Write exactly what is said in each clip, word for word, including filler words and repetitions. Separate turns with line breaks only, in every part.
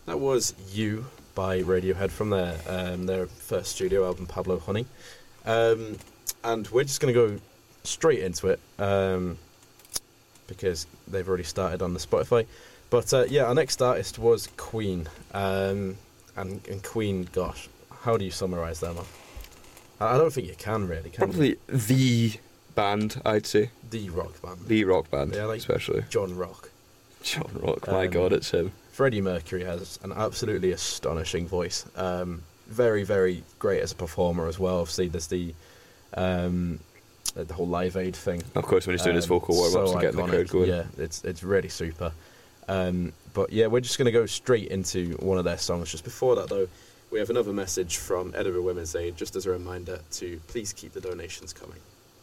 That was You by Radiohead from their um, their first studio album, Pablo Honey. Um, and we're just going to go straight into it um, because they've already started on the Spotify. But uh, yeah, our next artist was Queen. Um, and, and Queen, gosh, how do you summarise them? I, I don't think you can really, can
Probably
you?
the band, I'd say.
The rock band.
The rock band,
yeah, like
especially.
John Rock.
John Rock, my
Um,
God, it's him.
Freddie Mercury has an absolutely astonishing voice. Um, very, very great as a performer as well. Obviously, there's the um, the whole Live Aid thing.
Of course, when he's doing
um,
his vocal warm-ups
so
and getting
iconic.
the crowd going.
Yeah, it's it's really super. Um, but yeah, we're just going to go straight into one of their songs. Just before that, though, we have another message from Edinburgh Women's Aid, just as a reminder to please keep the donations coming.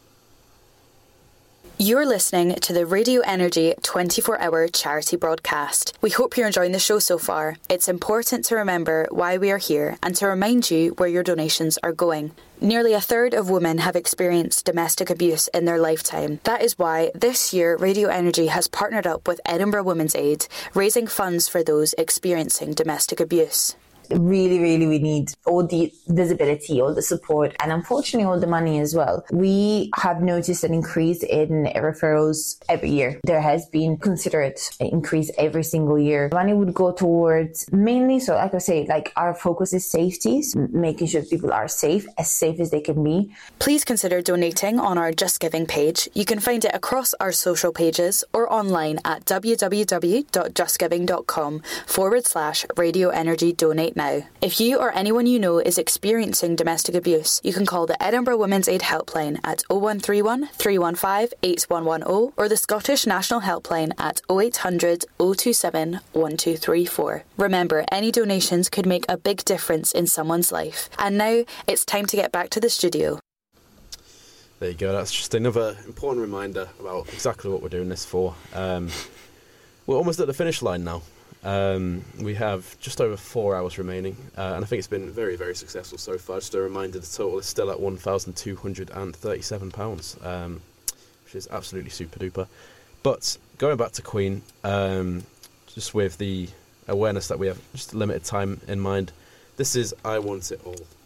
You're listening to the Radio Energy twenty-four hour charity broadcast. We hope you're enjoying the show so far. It's important to remember why we are here and to remind you where your donations are going. Nearly a third of women have experienced domestic abuse in their lifetime. That is why this year Radio Energy has partnered up with Edinburgh Women's Aid, raising funds for those experiencing domestic abuse.
Really, really, we need all the visibility, all the support, and unfortunately all the money as well. We have noticed an increase in referrals every year. There has been considered increase every single year. Money would go towards mainly, so like I say, like our focus is safety, so making sure people are safe, as safe as they can be.
Please consider donating on our Just Giving page. You can find it across our social pages or online at www.justgiving.com forward slash Radio Energy Donate Now. If you or anyone you know is experiencing domestic abuse, you can call the Edinburgh Women's Aid helpline at oh one three one, three one five, eight one one oh or the Scottish National Helpline at oh eight hundred, oh two seven, one two three four. Remember, any donations could make a big difference in someone's life. And now, it's time to get back to the studio.
There you go, that's just another important reminder about exactly what we're doing this for. Um, we're almost at the finish line now. Um, we have just over four hours remaining, uh, and I think it's been very, very successful so far. Just a reminder, the total is still at one thousand two hundred thirty-seven pounds, um, which is absolutely super duper. But going back to Queen, um, just with the awareness that we have just limited time in mind, this is I Want It All.